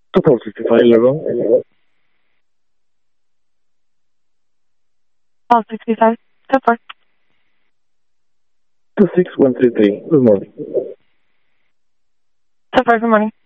1265 level. 1265. Go for it. 26133. Good morning. So far, good morning.